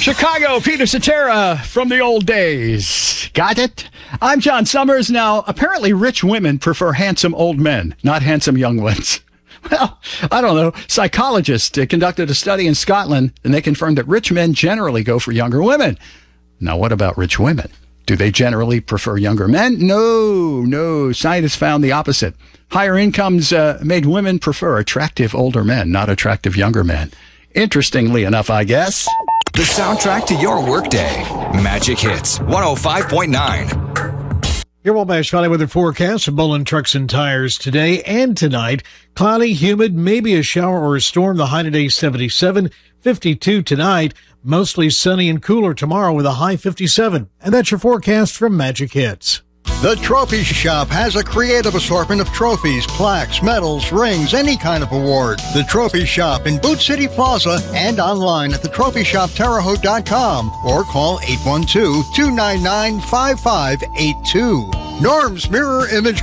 Chicago, Peter Cetera from the old days. Got it? I'm John Summers. Now, apparently rich women prefer handsome old men, not handsome young ones. Well, I don't know. Psychologists conducted a study in Scotland, and they confirmed that rich men generally go for younger women. Now, what about rich women? Do they generally prefer younger men? No. Scientists found the opposite. Higher incomes made women prefer attractive older men, not attractive younger men. Interestingly enough, I guess. The soundtrack to your workday. Magic Hits 105.9. Your Wabash Valley weather forecast for Bullen Trucks and Tires today and tonight. Cloudy, humid, maybe a shower or a storm. The high today 77, 52 tonight. Mostly sunny and cooler tomorrow with a high 57. And that's your forecast from Magic Hits. The Trophy Shop has a creative assortment of trophies, plaques, medals, rings, any kind of award. The Trophy Shop in Boot City Plaza and online at thetrophyshopterre-haute.com or call 812-299-5582. Norm's Mirror Image